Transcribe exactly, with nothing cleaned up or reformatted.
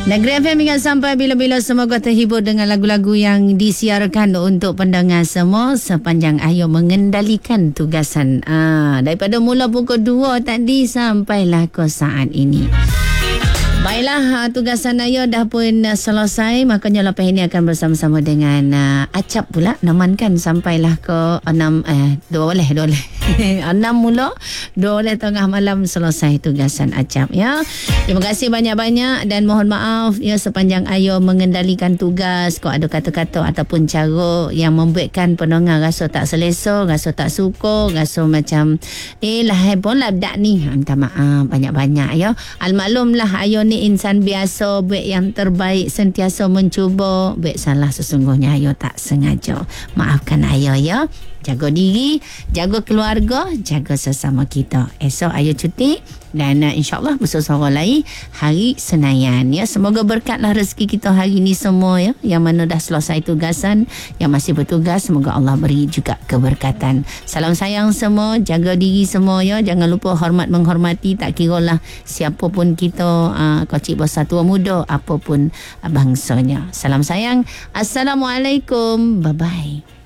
Negeri F M ingat sampai bila-bila, semoga terhibur dengan lagu-lagu yang disiarkan untuk pendengar semua sepanjang Ayu mengendalikan tugasan. Ah, daripada mula pukul dua tadi sampailah ke saat ini. Baiklah, tugasan Ayu dah pun selesai. Makanya lepas ini akan bersama-sama dengan uh, Acap pula. Namankan sampailah ke enam, eh, dua boleh, dua boleh. enam mula, dua boleh tengah malam selesai tugasan Acap, ya. Terima kasih banyak-banyak dan mohon maaf ya sepanjang Ayu mengendalikan tugas. Kau ada kata-kata ataupun cara yang membuatkan pendengar rasa tak selesa, rasa tak suka, rasa macam eh lah pun lah dak ni. Minta maaf banyak-banyak ya. Almaklumlah Ayu ni insan biasa, buat yang terbaik, sentiasa mencuba. Buat salah sesungguhnya Ayu tak sengaja. Maafkan Ayu ya. Jaga diri, jaga keluarga, jaga sesama kita. Esok Ayu cuti dan uh, insyaAllah bersama lagi hari Senayan ya. Semoga berkatlah rezeki kita hari ni semua ya. Yang mana dah selesai tugasan, yang masih bertugas, semoga Allah beri juga keberkatan. Salam sayang semua, jaga diri semua ya. Jangan lupa hormat menghormati, tak kira lah siapa pun kita, uh, kecil besar tua muda, apapun uh, bangsanya. Salam sayang. Assalamualaikum. Bye bye.